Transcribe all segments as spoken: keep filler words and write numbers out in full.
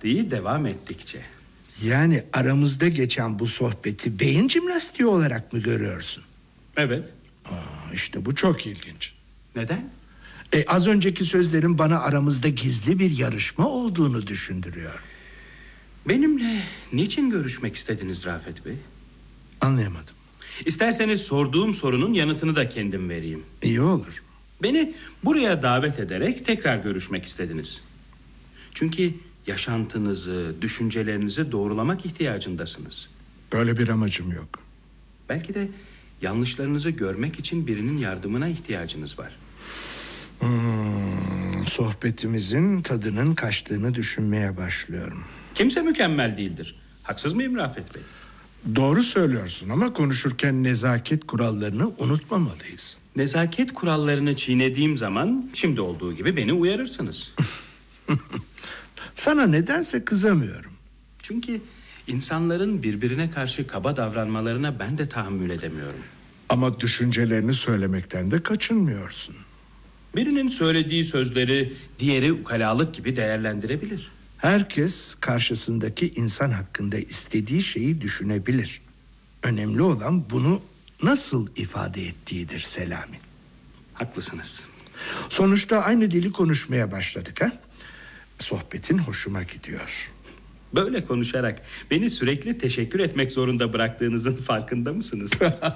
jimnastiği devam ettikçe. Yani aramızda geçen bu sohbeti beyin jimnastiği olarak mı görüyorsun? Evet. Aa, işte bu çok ilginç. Neden? E, az önceki sözlerin bana aramızda gizli bir yarışma olduğunu düşündürüyor. Benimle niçin görüşmek istediniz Rafet Bey? Anlayamadım. İsterseniz sorduğum sorunun yanıtını da kendim vereyim. İyi olur. Beni buraya davet ederek tekrar görüşmek istediniz. Çünkü yaşantınızı, düşüncelerinizi doğrulamak ihtiyacındasınız. Böyle bir amacım yok. Belki de yanlışlarınızı görmek için birinin yardımına ihtiyacınız var. Hmm, sohbetimizin tadının kaçtığını düşünmeye başlıyorum. Kimse mükemmel değildir. Haksız mıyım Rafet Bey? Doğru söylüyorsun ama konuşurken nezaket kurallarını unutmamalıyız. Nezaket kurallarını çiğnediğim zaman şimdi olduğu gibi beni uyarırsınız. Sana nedense kızamıyorum. Çünkü insanların birbirine karşı kaba davranmalarına ben de tahammül edemiyorum. Ama düşüncelerini söylemekten de kaçınmıyorsun. Birinin söylediği sözleri diğeri ukalalık gibi değerlendirebilir. Herkes karşısındaki insan hakkında istediği şeyi düşünebilir. Önemli olan bunu nasıl ifade ettiğidir Selami. Haklısınız. Sonuçta aynı dili konuşmaya başladık ha? Sohbetin hoşuma gidiyor. Böyle konuşarak beni sürekli teşekkür etmek zorunda bıraktığınızın farkında mısınız?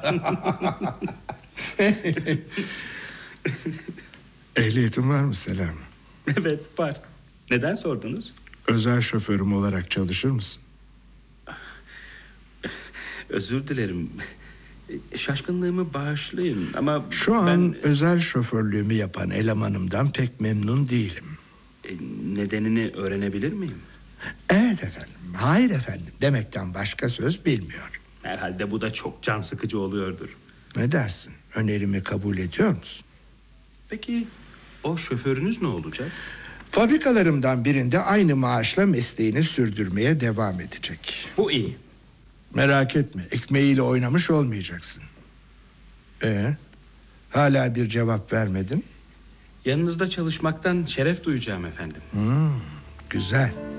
Ehliyetin var mı Selami? Evet, var. Neden sordunuz? Özel şoförüm olarak çalışır mısın? Özür dilerim. Şaşkınlığımı bağışlayın ama Şu ben... an özel şoförlüğümü yapan elemanımdan pek memnun değilim. E, nedenini öğrenebilir miyim? Evet efendim, hayır efendim demekten başka söz bilmiyor. Herhalde bu da çok can sıkıcı oluyordur. Ne dersin? Önerimi kabul ediyor musun? Peki o şoförünüz ne olacak? Fabrikalarımdan birinde aynı maaşla mesleğini sürdürmeye devam edecek. Bu iyi. Merak etme, ekmeğiyle oynamış olmayacaksın. Ee, hala bir cevap vermedin? Yanınızda çalışmaktan şeref duyacağım efendim. Hmm, güzel.